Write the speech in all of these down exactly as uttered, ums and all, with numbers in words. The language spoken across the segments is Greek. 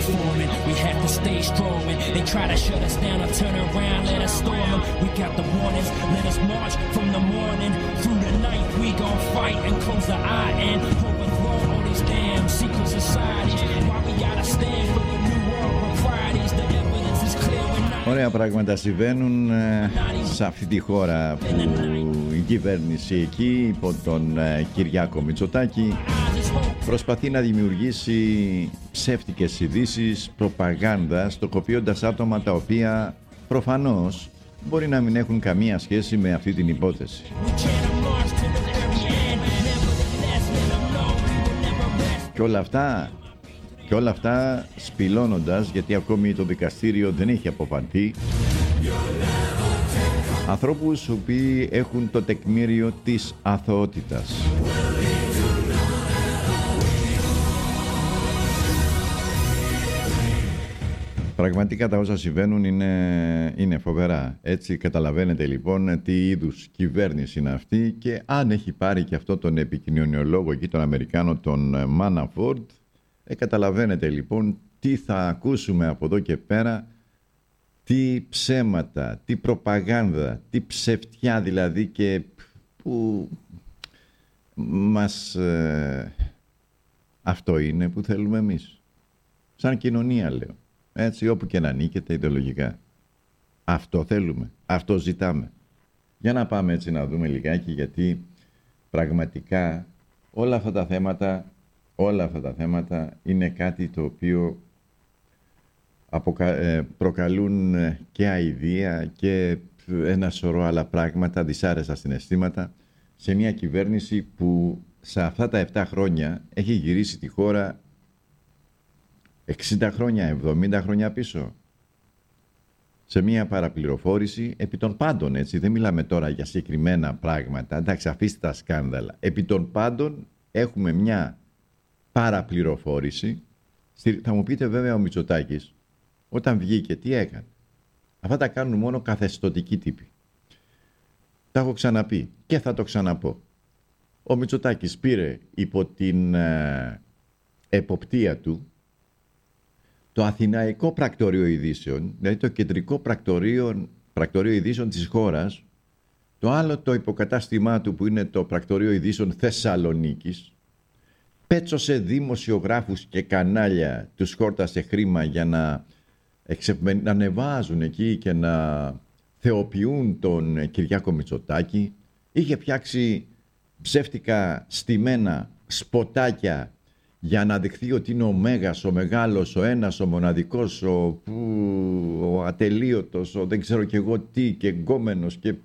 performing. We have to stay strong. And they try to shut us down or turn around, let us storm them. We got the warnings. Let us march from the morning through the night. We gon' fight and close the eye and overthrow all these damn secret societies. Why we gotta stand for the new world proprieties? The evidence is clear. Ωραία πράγματα συμβαίνουν σε αυτή τη χώρα που η κυβέρνηση εκεί υπό τον Κυριάκο Μητσοτάκη προσπαθεί να δημιουργήσει ψεύτικες ειδήσεις, προπαγάνδα, στοχοποιώντας άτομα τα οποία προφανώς μπορεί να μην έχουν καμία σχέση με αυτή την υπόθεση. Και όλα αυτά, και όλα αυτά σπηλώνοντας, γιατί ακόμη το δικαστήριο δεν έχει αποφανθεί, ανθρώπους οι οποίοι έχουν το τεκμήριο της αθωότητας. Πραγματικά τα όσα συμβαίνουν είναι, είναι φοβερά. Έτσι καταλαβαίνετε λοιπόν τι είδους κυβέρνηση είναι αυτή και αν έχει πάρει και αυτό τον επικοινωνιολόγο εκεί, τον Αμερικάνο, τον Μάναφορντ, ε, καταλαβαίνετε λοιπόν τι θα ακούσουμε από εδώ και πέρα, τι ψέματα, τι προπαγάνδα, τι ψευτιά δηλαδή και που μας... Ε, αυτό είναι που θέλουμε εμείς. Σαν κοινωνία λέω. Έτσι, όπου και να νίκεται ιδεολογικά. Αυτό θέλουμε, αυτό ζητάμε. Για να πάμε έτσι να δούμε λιγάκι, γιατί πραγματικά όλα αυτά τα θέματα, όλα αυτά τα θέματα είναι κάτι το οποίο αποκα... προκαλούν και αηδία και ένα σωρό άλλα πράγματα, δυσάρεστα συναισθήματα, σε μια κυβέρνηση που σε αυτά τα επτά χρόνια έχει γυρίσει τη χώρα εξήντα χρόνια, εβδομήντα χρόνια πίσω. Σε μια παραπληροφόρηση επί των πάντων, έτσι, δεν μιλάμε τώρα για συγκεκριμένα πράγματα, εντάξει, αφήστε τα σκάνδαλα. Επί των πάντων έχουμε μια παραπληροφόρηση. Θα μου πείτε βέβαια ο Μητσοτάκης, όταν βγήκε, τι έκανε. Αυτά τα κάνουν μόνο καθεστωτικοί τύποι. Τα έχω ξαναπεί και θα το ξαναπώ. Ο Μητσοτάκης πήρε υπό την ε, εποπτεία του το Αθηναϊκό Πρακτορείο Ειδήσεων, δηλαδή το κεντρικό πρακτορείο, πρακτορείο ειδήσεων της χώρας, το άλλο το υποκατάστημά του που είναι το Πρακτορείο Ειδήσεων Θεσσαλονίκης, πέτσωσε δημοσιογράφους και κανάλια, τους χόρτασε χρήμα για να, εξευμεν, να ανεβάζουν εκεί και να θεοποιούν τον Κυριάκο Μητσοτάκη, είχε φτιάξει ψεύτικα στημένα σποτάκια για να δειχθεί ότι είναι ο Μέγας, ο Μεγάλος, ο ένας, ο μοναδικός, ο, ο ατελείωτος, ο δεν ξέρω και εγώ τι, και γκόμενος και...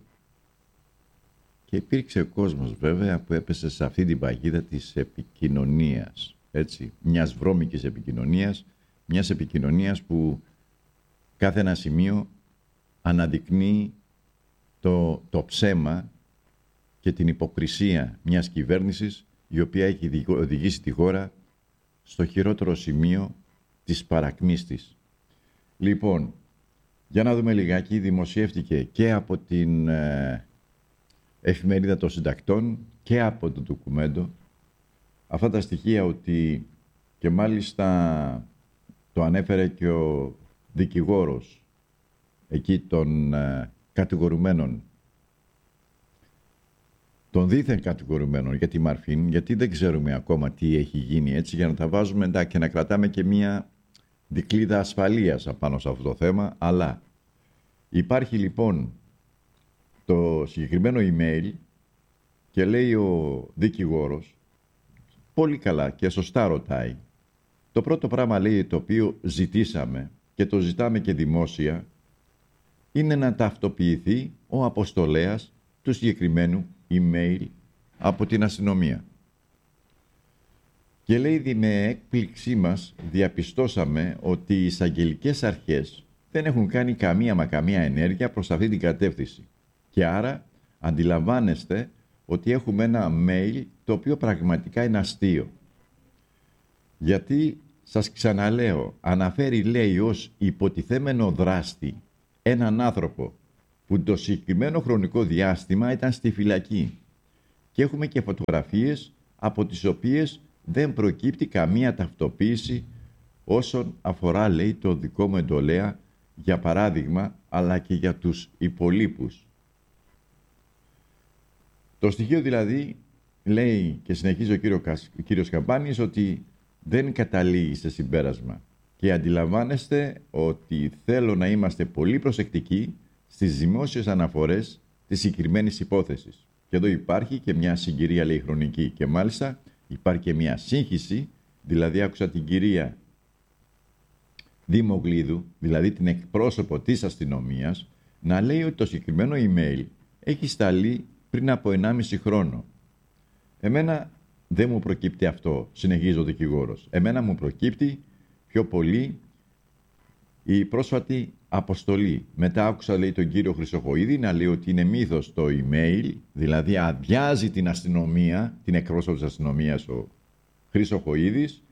Και υπήρξε ο κόσμος βέβαια που έπεσε σε αυτή την παγίδα της επικοινωνίας, έτσι, μιας βρώμικης επικοινωνίας, μιας επικοινωνίας που κάθε ένα σημείο αναδεικνύει το, το ψέμα και την υποκρισία μιας κυβέρνησης η οποία έχει οδηγήσει τη χώρα στο χειρότερο σημείο της παρακμής της. Λοιπόν, για να δούμε λιγάκι, δημοσιεύτηκε και από την ε, εφημερίδα των συντακτών και από το ντοκουμέντο αυτά τα στοιχεία, ότι και μάλιστα το ανέφερε και ο δικηγόρος εκεί των ε, κατηγορουμένων, των δίθεν κατηγορουμένων για τη Μαρφίν, γιατί δεν ξέρουμε ακόμα τι έχει γίνει, έτσι, για να τα βάζουμε εντάξει, και να κρατάμε και μία δικλείδα ασφαλείας απάνω σε αυτό το θέμα. Αλλά υπάρχει λοιπόν το συγκεκριμένο email και λέει ο δικηγόρος, πολύ καλά και σωστά ρωτάει, το πρώτο πράγμα λέει το οποίο ζητήσαμε και το ζητάμε και δημόσια είναι να ταυτοποιηθεί ο αποστολέας του συγκεκριμένου email από την αστυνομία. Και λέει, με έκπληξή μας διαπιστώσαμε ότι οι εισαγγελικές αρχές δεν έχουν κάνει καμία μα καμία ενέργεια προς αυτή την κατεύθυνση. Και άρα αντιλαμβάνεστε ότι έχουμε ένα mail το οποίο πραγματικά είναι αστείο. Γιατί σας ξαναλέω, αναφέρει λέει ως υποτιθέμενο δράστη έναν άνθρωπο που το συγκεκριμένο χρονικό διάστημα ήταν στη φυλακή. Και έχουμε και φωτογραφίες από τις οποίες δεν προκύπτει καμία ταυτοποίηση όσον αφορά, λέει, το δικό μου εντολέα, για παράδειγμα, αλλά και για τους υπολείπους. Το στοιχείο δηλαδή, λέει και συνεχίζει ο, κύριο, ο κύριος Καμπάνης, ότι δεν καταλήγει σε συμπέρασμα και αντιλαμβάνεστε ότι θέλω να είμαστε πολύ προσεκτικοί στις δημόσιες αναφορές της συγκεκριμένης υπόθεσης. Και εδώ υπάρχει και μια συγκυρία, λέει, χρονική, και μάλιστα υπάρχει και μια σύγχυση, δηλαδή άκουσα την κυρία Δημογλίδου, δηλαδή την εκπρόσωπο της αστυνομίας, να λέει ότι το συγκεκριμένο email έχει σταλεί πριν από ενάμιση χρόνο. Εμένα δεν μου προκύπτει αυτό, συνεχίζει ο δικηγόρος. Εμένα μου προκύπτει πιο πολύ η πρόσφατη αποστολή. Μετά άκουσα, λέει, τον κύριο Χρυσοχοΐδη να λέει ότι είναι μύθος το email, δηλαδή αδειάζει την αστυνομία, την εκπρόσωπο της αστυνομίας ο Χρυσοχοΐδης,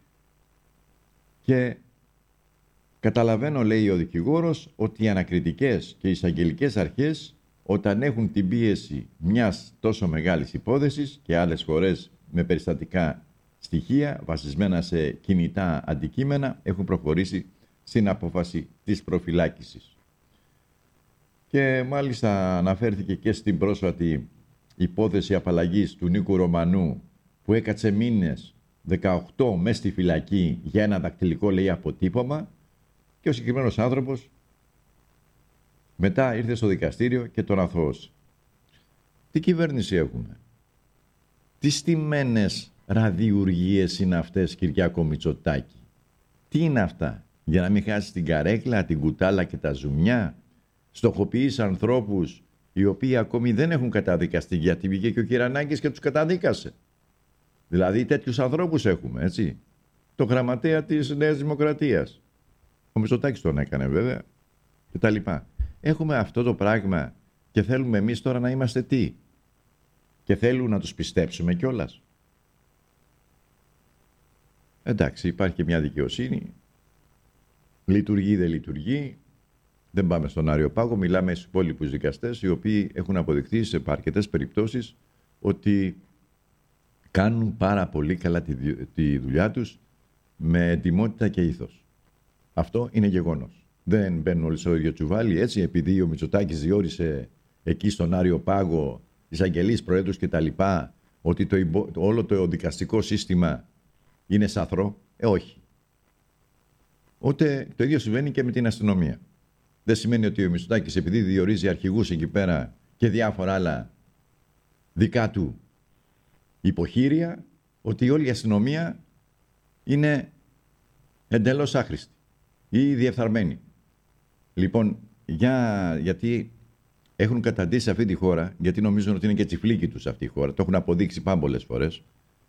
και καταλαβαίνω, λέει ο δικηγόρος, ότι οι ανακριτικές και οι εισαγγελικές αρχές, όταν έχουν την πίεση μιας τόσο μεγάλης υπόθεσης και άλλες φορές με περιστατικά στοιχεία βασισμένα σε κινητά αντικείμενα, έχουν προχωρήσει στην απόφαση της προφυλάκησης. Και μάλιστα αναφέρθηκε και στην πρόσφατη υπόθεση απαλλαγής του Νίκου Ρωμανού, που έκατσε μήνες, δεκαοκτώ, μες στη φυλακή για ένα δακτυλικό, λέει, αποτύπωμα, και ο συγκεκριμένος άνθρωπος μετά ήρθε στο δικαστήριο και τον αθώωσε. Τι κυβέρνηση έχουμε? Τι στημένες ραδιουργίες είναι αυτές, Κυριάκο Μητσοτάκη? Τι είναι αυτά? Για να μην χάσεις την καρέκλα, την κουτάλα και τα ζουμιά? Στοχοποιείς ανθρώπους οι οποίοι ακόμη δεν έχουν καταδικαστεί, γιατί βγήκε και ο Κυρανάκης και τους καταδίκασε. Δηλαδή τέτοιους ανθρώπους έχουμε, έτσι. Το γραμματέα της Νέας Δημοκρατίας. Ο Μητσοτάκης τον έκανε βέβαια και τα λοιπά. Έχουμε αυτό το πράγμα και θέλουμε εμείς τώρα να είμαστε τι? Και θέλουν να τους πιστέψουμε κιόλας. Εντάξει, υπάρχει και μια δικαιοσύνη. Λειτουργεί, δεν λειτουργεί. Δεν πάμε στον Άριο Πάγο, μιλάμε στους υπόλοιπους δικαστές, οι οποίοι έχουν αποδειχθεί σε αρκετές περιπτώσεις ότι κάνουν πάρα πολύ καλά τη, τη δουλειά τους με ετοιμότητα και ήθος. Αυτό είναι γεγονός. Δεν μπαίνουν όλοι στο ίδιο τσουβάλι, έτσι, επειδή ο Μητσοτάκης διόρισε εκεί στον Άριο Πάγο εισαγγελείς, προέδρους και τα λοιπά, ότι το, όλο το δικαστικό σύστημα είναι σαθρό. Ε, όχι. Ούτε το ίδιο συμβαίνει και με την αστυνομία. Δεν σημαίνει ότι ο Μητσοτάκης, επειδή διορίζει αρχηγούς εκεί πέρα και διάφορα άλλα δικά του υποχείρια, ότι όλη η αστυνομία είναι εντελώς άχρηστη ή διεφθαρμένη. Λοιπόν, για, γιατί έχουν καταντήσει αυτή τη χώρα, γιατί νομίζουν ότι είναι και τσιφλίκι τους αυτή η χώρα, το έχουν αποδείξει πάμπολες φορές,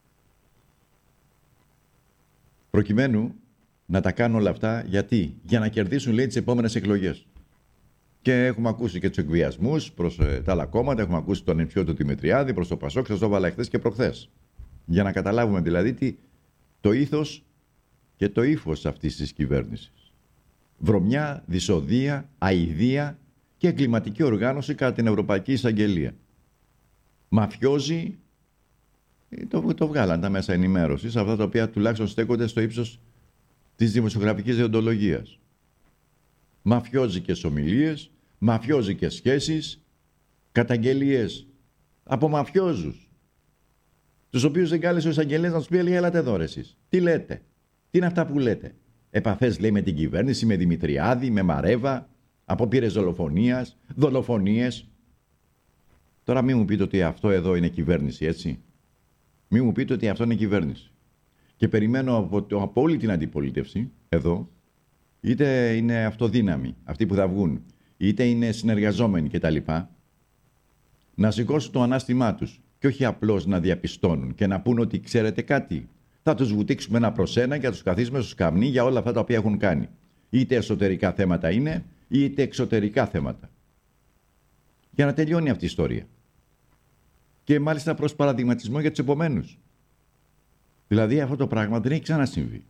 προκειμένου να τα κάνουν όλα αυτά, γιατί? Για να κερδίσουν, λέει, τις επόμενες εκλογές. Και έχουμε ακούσει και τους εκβιασμούς προς ε, τα άλλα κόμματα, έχουμε ακούσει τον Εμψιό του Δημητριάδη, προς το Πασόκ, σας το έβαλα χθες και προχθές. Για να καταλάβουμε δηλαδή τι, το ήθος και το ύφος αυτής της κυβέρνησης. Βρωμιά, δυσοδεία, αηδία και εγκληματική οργάνωση κατά την Ευρωπαϊκή Εισαγγελία. Μαφιόζοι, το, το βγάλαν τα μέσα ενημέρωσης, αυτά τα οποία τουλάχιστον στέκονται στο ύψος της δημοσιογραφικής δεοντολογίας. Μαφιόζικες ομιλίες, μαφιόζικες σχέσεις, καταγγελίες από μαφιόζους, τους οποίους δεν κάλεσε ο εισαγγελέας να τους πει, λέει, έλατε εδώ ρε εσείς. Τι λέτε? Τι είναι αυτά που λέτε? Επαφές, λέει, με την κυβέρνηση, με Δημητριάδη, με Μαρέβα, απόπειρες δολοφονίας, δολοφονίες. Τώρα μην μου πείτε ότι αυτό εδώ είναι κυβέρνηση, έτσι. Μην μου πείτε ότι αυτό είναι κυβέρνηση. Και περιμένω από, το, από όλη την αντιπολίτευση, εδώ, είτε είναι αυτοδύναμοι, αυτοί που θα βγουν, είτε είναι συνεργαζόμενοι κτλ., να σηκώσουν το ανάστημά τους και όχι απλώς να διαπιστώνουν και να πούν ότι ξέρετε κάτι, θα τους βουτήξουμε ένα προς ένα και θα τους καθίσουμε στο σκαμνί για όλα αυτά τα οποία έχουν κάνει. Είτε εσωτερικά θέματα είναι, είτε εξωτερικά θέματα. Για να τελειώνει αυτή η ιστορία. Και μάλιστα προς παραδειγματισμό για τους επομένους. Δηλαδή αυτό το πράγμα δεν έχει ξανασυμβεί.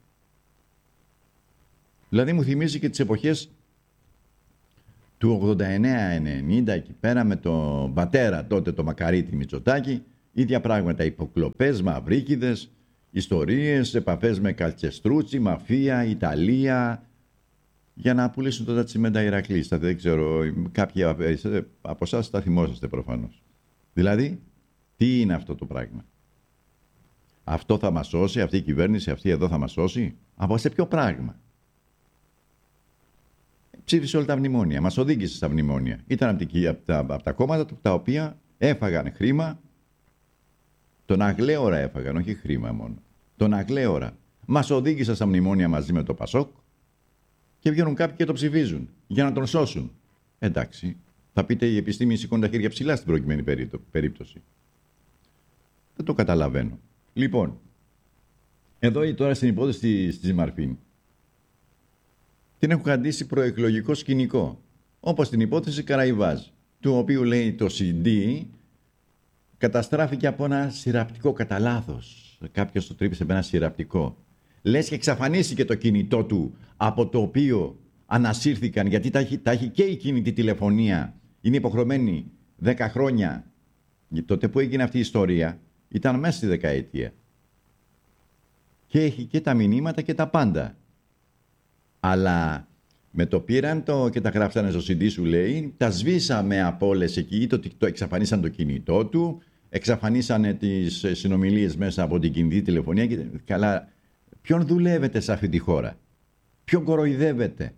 Δηλαδή μου θυμίζει και τις εποχές του ογδόντα εννέα ενενήντα εκεί πέρα με τον πατέρα τότε, το Μακαρίτη Μητσοτάκη, ίδια πράγματα, υποκλοπές, μαυρίκηδες ιστορίες, επαφές με Καλτσεστρούτσι, μαφία, Ιταλία, για να πουλήσουν τότε τσιμέντα Ηρακλής. Δεν ξέρω, κάποιοι από εσάς τα θυμόσαστε προφανώς. Δηλαδή, τι είναι αυτό το πράγμα? Αυτό θα μας σώσει, αυτή η κυβέρνηση, αυτή εδώ θα μας σώσει? Από σε ποιο πράγμα? Ψήφισε όλα τα μνημόνια, μας οδήγησε στα μνημόνια. Ήταν από τα, από τα κόμματα τα οποία έφαγαν χρήμα, τον αγλέωρα έφαγαν, όχι χρήμα μόνο. Τον αγλέωρα. Μας οδήγησε στα μνημόνια μαζί με το Πασόκ και βγαίνουν κάποιοι και το ψηφίζουν για να τον σώσουν. Εντάξει, θα πείτε η επιστήμη σηκώνει τα χέρια ψηλά στην προκειμένη περίπτωση. Δεν το καταλαβαίνω. Λοιπόν, εδώ τώρα στην υπόθεση στη Ζημαρφίν την έχουν κρατήσει προεκλογικό σκηνικό, όπως την υπόθεση Καραϊβάζ, του οποίου λέει το σι ντι καταστράφηκε από ένα συρραπτικό κατά λάθος. Κάποιος το τρύπησε με ένα συρραπτικό. Λες και εξαφανίστηκε το κινητό του, από το οποίο ανασύρθηκαν, γιατί τα έχει, τα έχει και η κινητή τηλεφωνία. Είναι υποχρεωμένη δέκα χρόνια. Τότε που έγινε αυτή η ιστορία ήταν μέσα στη δεκαετία. Και έχει και τα μηνύματα και τα πάντα. Αλλά με το πήραν το, και τα γράψανε στο σι ντι σου λέει, τα σβήσαμε από όλες εκεί, το, το εξαφανίσαν το κινητό του, εξαφανίσανε τις συνομιλίες μέσα από την κινητή τηλεφωνία. Και, καλά, ποιον δουλεύετε σε αυτή τη χώρα? Ποιον κοροϊδεύετε?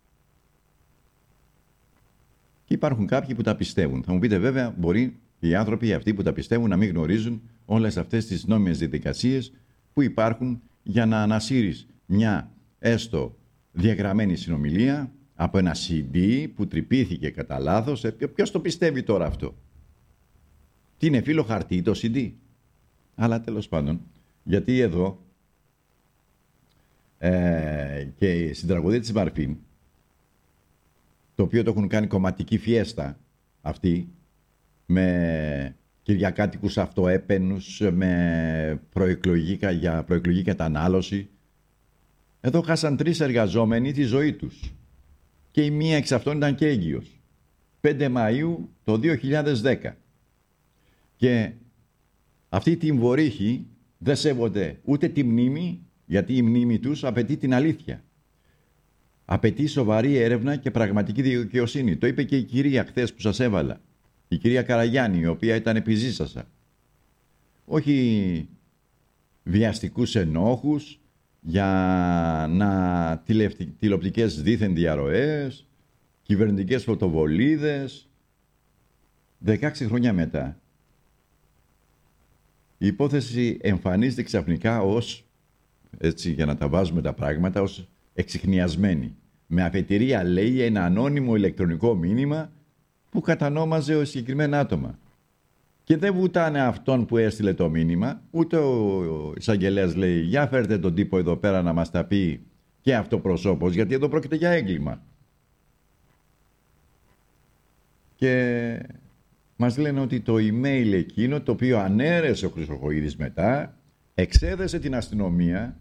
Και υπάρχουν κάποιοι που τα πιστεύουν. Θα μου πείτε βέβαια, μπορεί οι άνθρωποι αυτοί που τα πιστεύουν να μην γνωρίζουν όλες αυτές τις νόμιμες διαδικασίες που υπάρχουν για να ανασύρεις μια έστω διαγραμμένη συνομιλία από ένα σι ντι που τρυπήθηκε κατά λάθος. Ποιος το πιστεύει τώρα αυτό? Τι είναι, φύλλο χαρτί το σι ντι? Αλλά τέλος πάντων, γιατί εδώ ε, και στην τραγωδία της Μαρφίν, το οποίο το έχουν κάνει κομματική φιέστα αυτοί, με κυριακάτικους αυτοέπαινους, με προεκλογική, για προεκλογική κατανάλωση. Εδώ χάσαν τρεις εργαζόμενοι τη ζωή τους. Και η μία εξ αυτών ήταν και έγκυος. πέντε Μαΐου το δύο χιλιάδες δέκα. Και αυτοί την βορύχοι δεν σέβονται ούτε τη μνήμη, γιατί η μνήμη τους απαιτεί την αλήθεια. Απαιτεί σοβαρή έρευνα και πραγματική δικαιοσύνη. Το είπε και η κυρία χθες που σας έβαλα. Η κυρία Καραγιάννη, η οποία ήταν επιζήσασα. Όχι βιαστικούς ενόχους για να τηλεοπτικές δίθεν διαρροές, κυβερνητικές φωτοβολίδες. δεκαέξι χρόνια μετά, η υπόθεση εμφανίζεται ξαφνικά ως, έτσι για να τα βάζουμε τα πράγματα, ως εξιχνιασμένη. Με αφετηρία λέει ένα ανώνυμο ηλεκτρονικό μήνυμα που κατανόμαζε ο συγκεκριμένα άτομα. Και δεν βουτάνε αυτόν που έστειλε το μήνυμα, ούτε ο εισαγγελέας λέει για φέρτε τον τύπο εδώ πέρα να μας τα πει και αυτό προσώπος, γιατί εδώ πρόκειται για έγκλημα. Και μας λένε ότι το email εκείνο, το οποίο ανέρεσε ο Χρυσοχοΐδης μετά, εξέδεσε την αστυνομία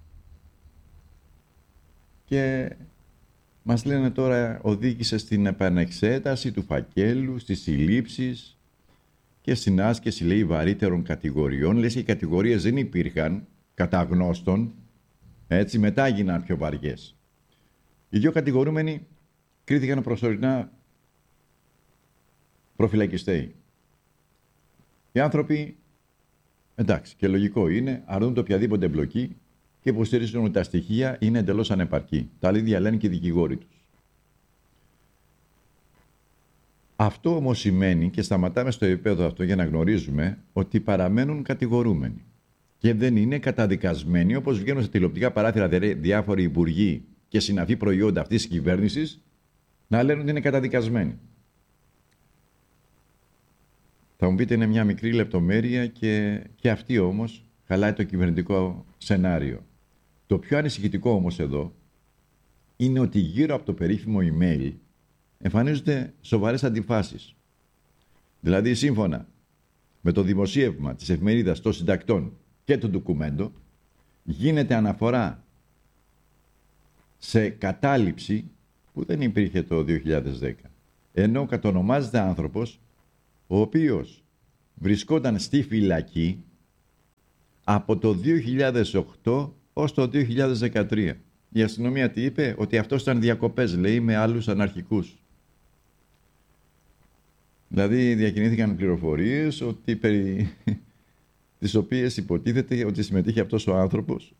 και μας λένε τώρα οδήγησε στην επανεξέταση του φακέλου, στις συλλήψεις και στην άσκηση, λέει, βαρύτερων κατηγοριών. Λες και οι κατηγορίες δεν υπήρχαν κατά γνώστων, έτσι μετά έγιναν πιο βαριές. Οι δύο κατηγορούμενοι κρίθηκαν προσωρινά προφυλακιστέοι. Οι άνθρωποι, εντάξει, και λογικό είναι, αρνούνται οποιαδήποτε εμπλοκή και υποστηρίζουν ότι τα στοιχεία είναι εντελώς ανεπαρκή. Τα ίδια λένε και οι δικηγόροι τους. Αυτό όμως σημαίνει, και σταματάμε στο επίπεδο αυτό για να γνωρίζουμε, ότι παραμένουν κατηγορούμενοι. Και δεν είναι καταδικασμένοι, όπως βγαίνουν σε τηλεοπτικά παράθυρα διάφοροι υπουργοί και συναφή προϊόντα αυτής της κυβέρνησης, να λένε ότι είναι καταδικασμένοι. Θα μου πείτε είναι μια μικρή λεπτομέρεια και, και αυτή όμως χαλάει το κυβερνητικό σενάριο. Το πιο ανησυχητικό όμως εδώ είναι ότι γύρω από το περίφημο email εμφανίζονται σοβαρές αντιφάσεις. Δηλαδή, σύμφωνα με το δημοσίευμα της εφημερίδας των συντακτών και το ντοκουμέντο, γίνεται αναφορά σε κατάληψη που δεν υπήρχε το δύο χιλιάδες δέκα. Ενώ κατονομάζεται άνθρωπος ο οποίος βρισκόταν στη φυλακή από το δύο χιλιάδες οκτώ ως το δύο χιλιάδες δεκατρία. Η αστυνομία τι είπε? Ότι αυτός ήταν διακοπές, λέει, με άλλους αναρχικούς. Δηλαδή διακινήθηκαν πληροφορίες ότι περί... τις οποίες υποτίθεται ότι συμμετείχε αυτός ο άνθρωπος.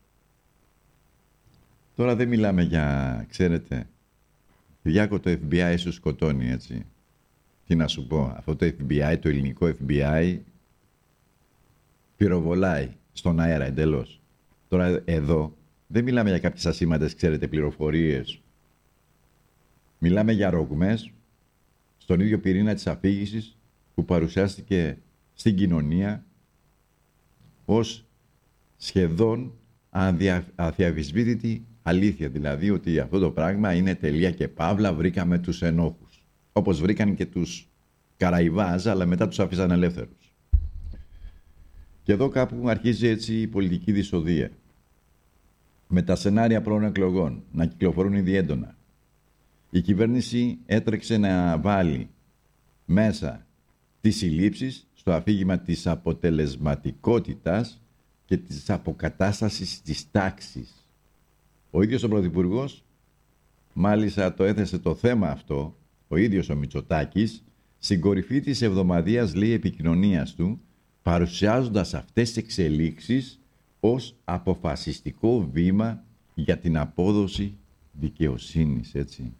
Τώρα δεν μιλάμε για, ξέρετε, Κυριάκο, το εφ μπι άι σου σκοτώνει, έτσι. Τι να σου πω, αυτό το εφ μπι άι, το ελληνικό εφ μπι άι, πυροβολάει στον αέρα εντελώς. Τώρα εδώ δεν μιλάμε για κάποιες ασήμαντες, ξέρετε, πληροφορίες. Μιλάμε για ρογμές στον ίδιο πυρήνα της αφήγησης που παρουσιάστηκε στην κοινωνία ως σχεδόν αδιαμφισβήτητη αλήθεια. Δηλαδή ότι αυτό το πράγμα είναι τελεία και παύλα, βρήκαμε τους ενόχους. Όπως βρήκαν και τους Καραϊβάζ, αλλά μετά τους άφησαν ελεύθερους. Και εδώ κάπου αρχίζει έτσι η πολιτική δυσοδεία. Με τα σενάρια πρώην εκλογών να κυκλοφορούν ήδη έντονα. Η κυβέρνηση έτρεξε να βάλει μέσα τις συλλήψεις στο αφήγημα της αποτελεσματικότητας και της αποκατάστασης της τάξης. Ο ίδιος ο Πρωθυπουργός μάλιστα το έθεσε το θέμα αυτό, ο ίδιος ο Μητσοτάκης, στην κορυφή της εβδομαδιαίας, λέει, επικοινωνίας του, παρουσιάζοντας αυτές τις εξελίξεις ως αποφασιστικό βήμα για την απόδοση δικαιοσύνης, έτσι.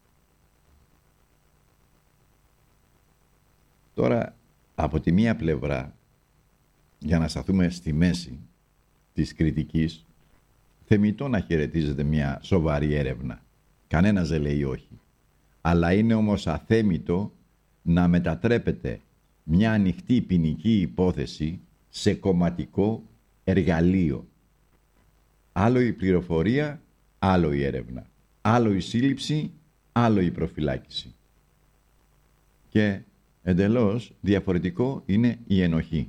Τώρα, από τη μία πλευρά, για να σταθούμε στη μέση της κριτικής, θεμιτό να χαιρετίζεται μια σοβαρή έρευνα. Κανένας δεν λέει όχι. Αλλά είναι όμως αθέμιτο να μετατρέπεται μια ανοιχτή ποινική υπόθεση σε κομματικό εργαλείο. Άλλο η πληροφορία, άλλο η έρευνα. Άλλο η σύλληψη, άλλο η προφυλάκηση. Και εντελώς διαφορετικό είναι η ενοχή.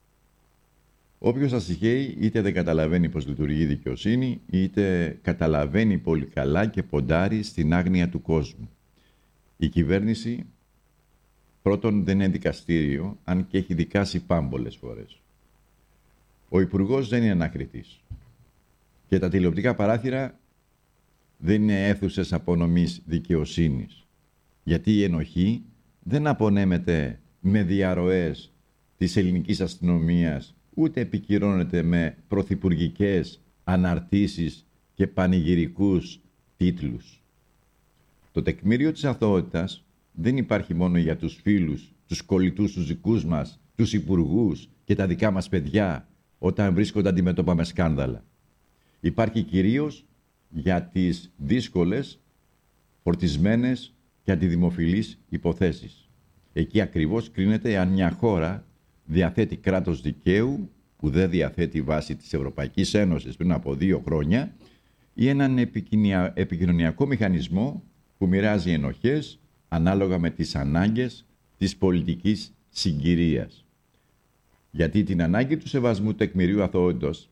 Όποιος ασυχαίει είτε δεν καταλαβαίνει πώς λειτουργεί η δικαιοσύνη, είτε καταλαβαίνει πολύ καλά και ποντάρει στην άγνοια του κόσμου. Η κυβέρνηση πρώτον δεν είναι δικαστήριο, αν και έχει δικάσει πάμπολες φορές. Ο Υπουργός δεν είναι ανακριτής. Και τα τηλεοπτικά παράθυρα δεν είναι αίθουσες απονομής δικαιοσύνης. Γιατί η ενοχή δεν απονέμεται με διαρροές της ελληνικής αστυνομίας, ούτε επικυρώνεται με πρωθυπουργικές αναρτήσεις και πανηγυρικούς τίτλους. Το τεκμήριο της αθωότητας δεν υπάρχει μόνο για τους φίλους, τους κολλητούς, τους δικούς μας, τους υπουργούς και τα δικά μας παιδιά όταν βρίσκονται αντιμέτωπα με σκάνδαλα. Υπάρχει κυρίως για τις δύσκολες, φορτισμένες και αντιδημοφιλείς υποθέσεις. Εκεί ακριβώς κρίνεται αν μια χώρα διαθέτει κράτος δικαίου που δεν διαθέτει βάση της Ευρωπαϊκής Ένωσης πριν από δύο χρόνια ή έναν επικοινωνιακό μηχανισμό που μοιράζει ενοχές ανάλογα με τις ανάγκες της πολιτικής συγκυρίας. Γιατί την ανάγκη του σεβασμού τεκμηρίου αθωότητος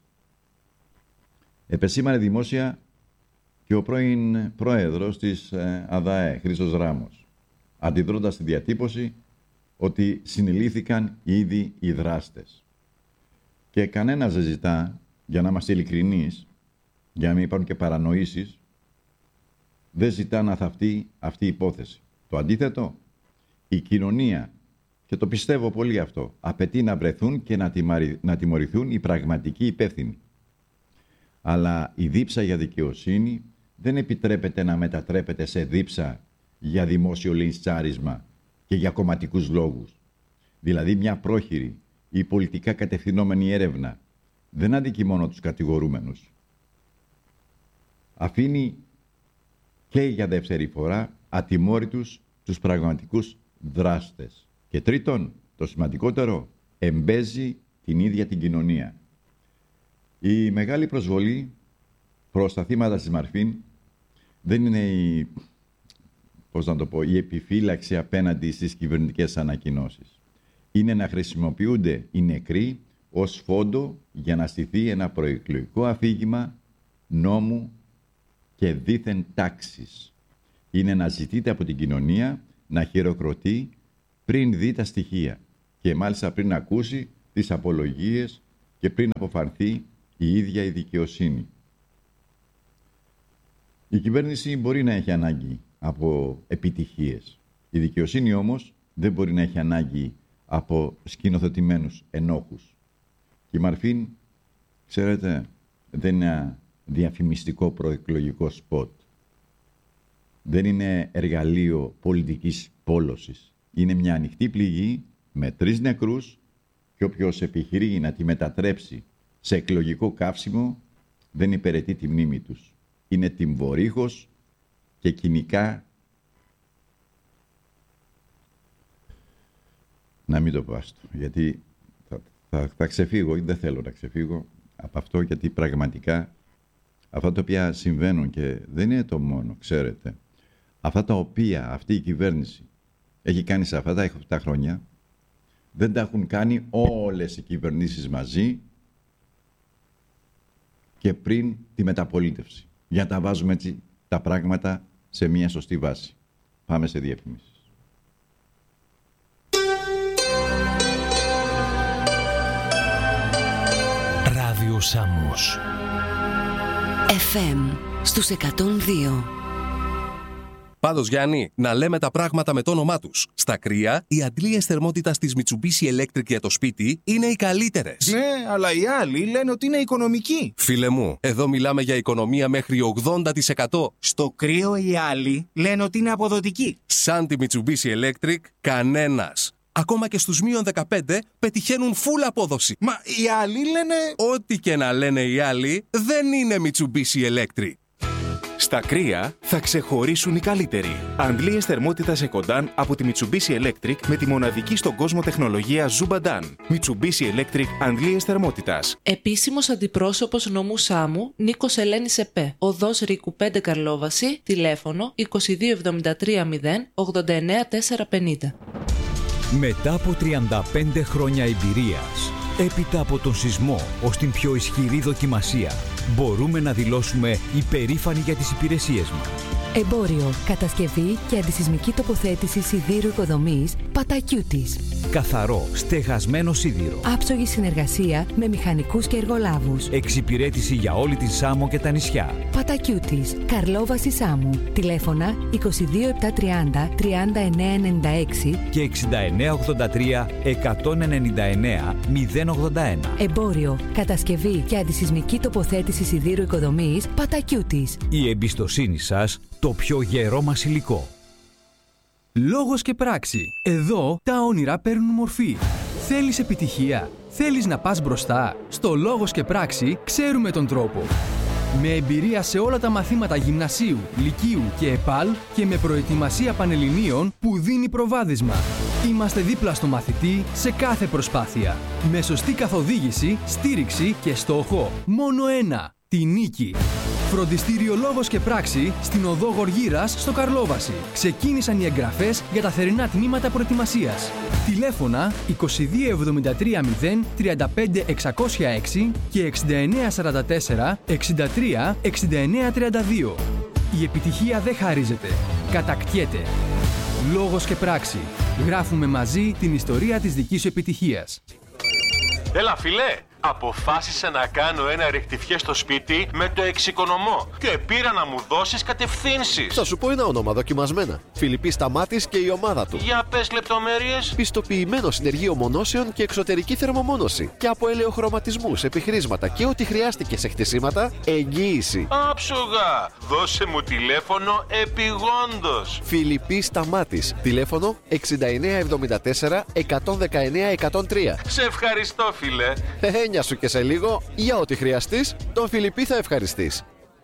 επεσήμανε δημόσια και ο πρώην πρόεδρος της ΑΔΑΕ, Χρήστος Ράμος, αντιδρώντας στη διατύπωση ότι συνελήφθηκαν ήδη οι δράστες. Και κανένας δεν ζητά, για να είμαστε ειλικρινείς, για να μην υπάρχουν και παρανοήσεις, δεν ζητά να θαυτεί αυτή η υπόθεση. Το αντίθετο, η κοινωνία, και το πιστεύω πολύ αυτό, απαιτεί να βρεθούν και να, τιμαρι... να τιμωρηθούν οι πραγματικοί υπεύθυνοι. Αλλά η δίψα για δικαιοσύνη δεν επιτρέπεται να μετατρέπεται σε δίψα για δημόσιο λιντσάρισμα και για κομματικούς λόγους. Δηλαδή μια πρόχειρη ή πολιτικά κατευθυνόμενη έρευνα δεν αδικεί μόνο τους κατηγορούμενους. Αφήνει και για δεύτερη φορά ατιμόρυτους τους πραγματικούς δράστες. Και τρίτον, το σημαντικότερο, εμπέζει την ίδια την κοινωνία. Η μεγάλη προσβολή προς τα θύματα της Μαρφίν δεν είναι η, πώς να το πω, η επιφύλαξη απέναντι στις κυβερνητικές ανακοινώσεις. Είναι να χρησιμοποιούνται οι νεκροί ως φόντο για να στηθεί ένα προεκλογικό αφήγημα νόμου και δήθεν τάξης. Είναι να ζητείται από την κοινωνία να χειροκροτεί πριν δει τα στοιχεία και μάλιστα πριν ακούσει τις απολογίες και πριν αποφανθεί η ίδια η δικαιοσύνη. Η κυβέρνηση μπορεί να έχει ανάγκη από επιτυχίες. Η δικαιοσύνη όμως δεν μπορεί να έχει ανάγκη από σκηνοθετημένους ενόχους. Και η Μαρφίν, ξέρετε, δεν είναι ένα διαφημιστικό προεκλογικό σποτ. Δεν είναι εργαλείο πολιτικής πόλωσης. Είναι μια ανοιχτή πληγή με τρεις νεκρούς και όποιος επιχειρεί να τη μετατρέψει σε εκλογικό καύσιμο δεν υπηρετεί τη μνήμη τους. Είναι τυμβορύχος και κοινικά... Να μην το πω άστο, γιατί θα, θα, θα ξεφύγω ή δεν θέλω να ξεφύγω από αυτό, γιατί πραγματικά αυτά τα οποία συμβαίνουν και δεν είναι το μόνο, ξέρετε, αυτά τα οποία αυτή η κυβέρνηση έχει κάνει σε αυτά τα επτά χρόνια δεν τα έχουν κάνει όλες οι κυβερνήσεις μαζί και πριν τη μεταπολίτευση. Για να τα βάζουμε έτσι τα πράγματα σε μια σωστή βάση. Πάμε σε διαφημίσεις. Ράδιο Σάμος εφ εμ στους εκατόν δύο. Πάντως, Γιάννη, να λέμε τα πράγματα με το όνομά τους. Στα κρύα, οι αντλίες θερμότητας της Mitsubishi Electric για το σπίτι είναι οι καλύτερες. Ναι, αλλά οι άλλοι λένε ότι είναι οικονομικοί. Φίλε μου, εδώ μιλάμε για οικονομία μέχρι ογδόντα τοις εκατό. Στο κρύο οι άλλοι λένε ότι είναι αποδοτικοί. Σαν τη Mitsubishi Electric, κανένας. Ακόμα και στους μείον δεκαπέντε πετυχαίνουν full απόδοση. Μα οι άλλοι λένε... Ό,τι και να λένε οι άλλοι, δεν είναι Mitsubishi Electric. Στα κρύα θα ξεχωρίσουν οι καλύτεροι. Αντλίες θερμότητας Ecodan από τη Mitsubishi Electric με τη μοναδική στον κόσμο τεχνολογία Zubadan. Mitsubishi Electric αντλίες θερμότητας. Επίσημος αντιπρόσωπος νομού Σάμου, Νίκος Ελένης ΕΠΕ. Οδός Ρίκου πέντε Καρλόβαση, τηλέφωνο είκοσι δύο εβδομήντα τρία μηδέν ογδόντα εννέα τετρακόσια πενήντα. Μετά από τριάντα πέντε χρόνια εμπειρίας, έπειτα από τον σεισμό ως την πιο ισχυρή δοκιμασία, μπορούμε να δηλώσουμε υπερήφανοι για τις υπηρεσίες μας. Εμπόριο, κατασκευή και αντισυσμική τοποθέτηση σιδήρου οικοδομής Πατακιούτης. Καθαρό, στεγασμένο σίδηρο. Άψογη συνεργασία με μηχανικούς και εργολάβους. Εξυπηρέτηση για όλη την Σάμο και τα νησιά. Πατακιούτης, Καρλόβαση Σάμου. Τηλέφωνα είκοσι δύο επτακόσια τριάντα τριάντα εννέα ενενήντα έξι και εξήντα εννέα ογδόντα τρία εκατόν ενενήντα εννέα μηδέν ογδόντα ένα. Εμπόριο, κατασκευή και αντισυσμική τοποθέτηση σιδήρου οικοδομής Πατακιούτης. Η εμπιστοσύνη σας, το πιο γερό μας υλικό. Λόγος και πράξη. Εδώ τα όνειρα παίρνουν μορφή. Θέλεις επιτυχία? Θέλεις να πας μπροστά? Στο Λόγος και πράξη ξέρουμε τον τρόπο. Με εμπειρία σε όλα τα μαθήματα γυμνασίου, λυκείου και ΕΠΑΛ και με προετοιμασία πανελληνίων που δίνει προβάδισμα. Είμαστε δίπλα στο μαθητή σε κάθε προσπάθεια. Με σωστή καθοδήγηση, στήριξη και στόχο μόνο ένα. Τη νίκη. Φροντιστήριο Λόγος και Πράξη στην οδό Γοργύρας στο Καρλόβαση. Ξεκίνησαν οι εγγραφές για τα θερινά τμήματα προετοιμασίας. Τηλέφωνα είκοσι δύο εβδομήντα τρία μηδέν τριάντα πέντε εξακόσια έξι και εξήντα εννέα σαράντα τέσσερα εξήντα τρία εξήντα εννέα τριάντα δύο. Η επιτυχία δεν χαρίζεται. Κατακτιέται. Λόγος και Πράξη. Γράφουμε μαζί την ιστορία της δικής σου επιτυχίας. Έλα φίλε, αποφάσισα να κάνω ένα ρεκτιφιέ στο σπίτι με το εξοικονομώ και πήρα να μου δώσεις κατευθύνσεις. Θα σου πω ένα όνομα δοκιμασμένα. Φιλιππής Σταμάτης και η ομάδα του. Για πες λεπτομέρειες. Πιστοποιημένο συνεργείο μονώσεων και εξωτερική θερμομόνωση. Και από ελαιοχρωματισμούς, επιχρήσματα και ό,τι χρειάστηκε σε χτισήματα, εγγύηση. Άψογα! Δώσε μου τηλέφωνο επιγόντως. Φιλιππής Σταμάτης. Τηλέφωνο εξήντα εννέα εβδομήντα τέσσερα εκατόν δεκαεννέα εκατόν τρία. Σε ευχαριστώ φίλε. Έννοια σου και σε λίγο, για ό,τι χρειαστείς, τον Φιλιππή θα ευχαριστείς.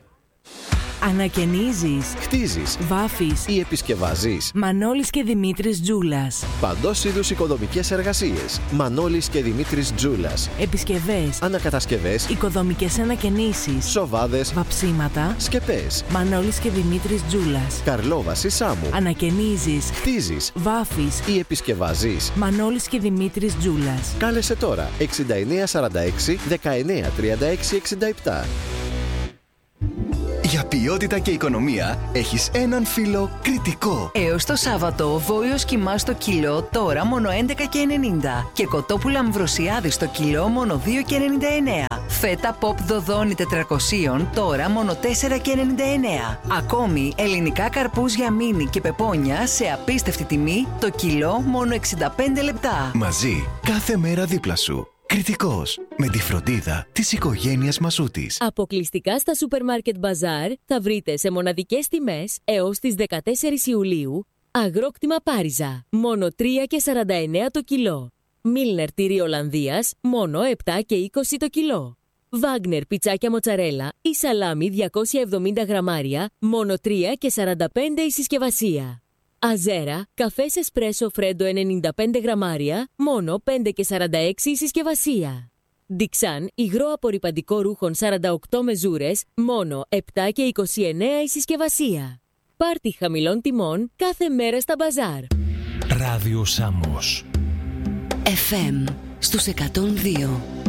Ανακαινίζεις, χτίζεις, βάφεις ή επισκευάζεις. Μανώλης και Δημήτρης Τζούλας. Παντός είδους οικοδομικές εργασίες. Μανώλης και Δημήτρης Τζούλας. Επισκευές, ανακατασκευές, οικοδομικές ανακαινήσεις, σοβάδες, βαψίματα, σκεπές. Μανώλης και Δημήτρης Τζούλας. Καρλόβαση Σάμου. Ανακαινίζεις, χτίζεις, βάφεις ή επισκευάζεις. Μανώλης και Δημήτρης Τζούλας. Κάλεσε τώρα εξήντα εννέα σαράντα έξι δεκαεννέα τριάντα έξι εξήντα επτά. Για ποιότητα και οικονομία έχεις έναν φίλο Κρητικό. Έως το Σάββατο, βόλιος κιμά στο κιλό τώρα μόνο έντεκα και ενενήντα και κοτόπουλα Αμβροσιάδη στο κιλό μόνο δύο και ενενήντα εννέα. Φέτα Pop Δοδόνη τετρακόσια τώρα μόνο τέσσερα και ενενήντα εννέα. Ακόμη ελληνικά καρπούζια μίνι και πεπόνια σε απίστευτη τιμή το κιλό μόνο εξήντα πέντε λεπτά. Μαζί κάθε μέρα δίπλα σου. Κρητικός, με τη φροντίδα της οικογένειας Μασούτης. Αποκλειστικά στα Supermarket Bazaar θα βρείτε σε μοναδικές τιμές έως τις δεκατέσσερις Ιουλίου αγρόκτημα Πάριζα, μόνο τρία και σαράντα εννέα το κιλό. Μίλνερ τυρί Ολλανδίας, μόνο επτά και είκοσι το κιλό. Βάγνερ πιτσάκια μοτσαρέλα ή σαλάμι διακόσια εβδομήντα γραμμάρια, μόνο τρία και σαράντα πέντε η συσκευασία. Αζέρα, καφές εσπρέσο φρέντο ενενήντα πέντε γραμμάρια, μόνο πέντε και σαράντα έξι η συσκευασία. Ντιξάν, υγρό απορρυπαντικό ρούχων σαράντα οκτώ μεζούρες, μόνο επτά και είκοσι εννέα η συσκευασία. Πάρτι χαμηλών τιμών κάθε μέρα στα μπαζάρ. Ράδιο Σάμος εφ εμ στους εκατόν δύο.